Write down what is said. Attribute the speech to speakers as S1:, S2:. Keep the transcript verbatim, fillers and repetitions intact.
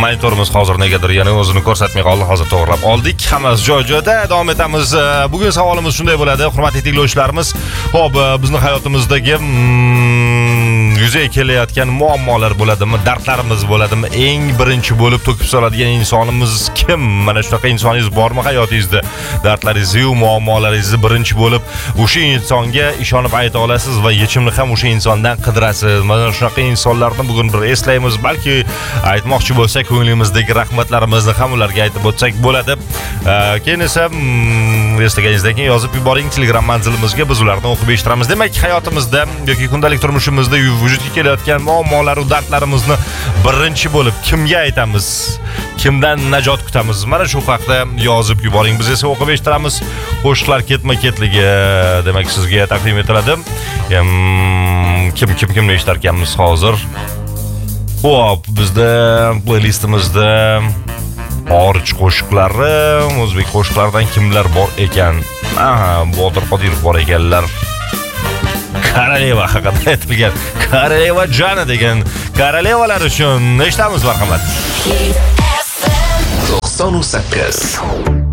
S1: monitorimiz hozir negadir yana o'zini ko'rsatmay qoldi. Hozir to'g'rilab oldik. Hammasi joy-joyda. Davom etamiz. Bugun savolimiz shunday bo'ladi, hurmatli tinglovchilarimiz. Xo'p, bizning hayotimizdagi yuzaga kelayotgan muammolar bo'ladimi, dardlarimiz bo'ladimi? Eng birinchi bo'lib to'kib soladigan insonimiz kim? Mana shunaqa insoningiz bormi hayotingizda? Dardlaringizni, muammolaringizni birinchi bo'lib o'sha insonga ishonib ayta olasiz va yechimni ham o'sha insondan qidirasiz. Mana shunaqa insonlarni bugun bir eslaymiz, balki aytmoqchi bo'lsak, ko'nglimizdagi rahmatlarimizni ham ularga aytib o'tsak bo'ladi. Keyin esa eslaganingizdek keyin yozib yuboring Telegram manzilimizga, biz ularni o'qib eshittiramiz. Demak, hayotimizda yoki kundalik turmushimizda vujudga kelayotgan muammolar va dardlarimizni birinchi bo'lib kimga aytamiz? Kimdan najot kutamiz? Mana shu haqda yozib yuboring. Biz esa o'qib eshittiramiz. Qo'shiqlar ketma-ketligi demak sizga taqdim etiladi. Kim kim kimni eshitar ekanmiz hozir? Xo'p, bizda playlistimizda xorij qo'shiqlari, o'zbek qo'shiqlaridan kimlar bor ekan? Aha, Botir Qodirov bor ekanlar. Koroleva haqida aytilgan. Koroleva jana degan korolevalar uchun eshitamiz marhamat.
S2: to'qson sakkiz